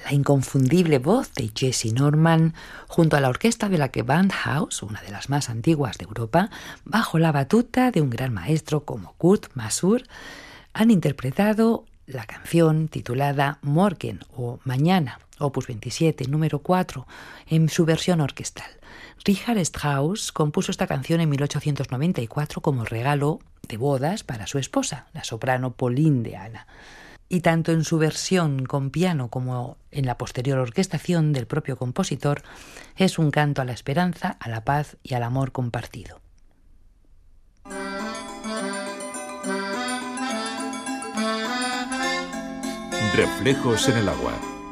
La inconfundible voz de Jessye Norman, junto a la orquesta de la Gewandhaus, una de las más antiguas de Europa, bajo la batuta de un gran maestro como Kurt Masur, han interpretado la canción titulada Morgen o Mañana, opus 27, número 4, en su versión orquestal. Richard Strauss compuso esta canción en 1894 como regalo de bodas para su esposa, la soprano Pauline de Ana. Y tanto en su versión con piano como en la posterior orquestación del propio compositor, es un canto a la esperanza, a la paz y al amor compartido. Reflejos en el agua.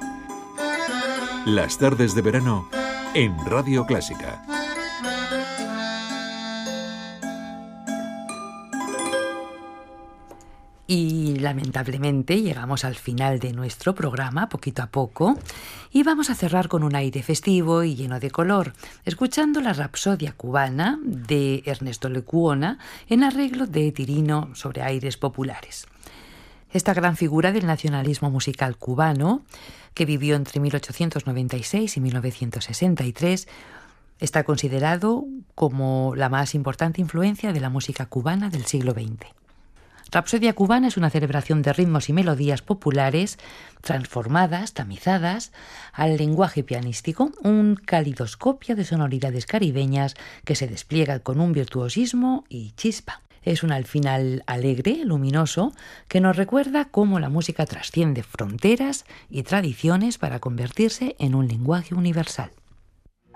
Las tardes de verano en Radio Clásica. Y lamentablemente llegamos al final de nuestro programa, poquito a poco, y vamos a cerrar con un aire festivo y lleno de color, escuchando la Rapsodia cubana de Ernesto Lecuona en arreglo de Tirino sobre aires populares. Esta gran figura del nacionalismo musical cubano, que vivió entre 1896 y 1963, está considerado como la más importante influencia de la música cubana del siglo XX. Rapsodia cubana es una celebración de ritmos y melodías populares transformadas, tamizadas al lenguaje pianístico, un calidoscopio de sonoridades caribeñas que se despliega con un virtuosismo y chispa. Es un final alegre, luminoso, que nos recuerda cómo la música trasciende fronteras y tradiciones para convertirse en un lenguaje universal.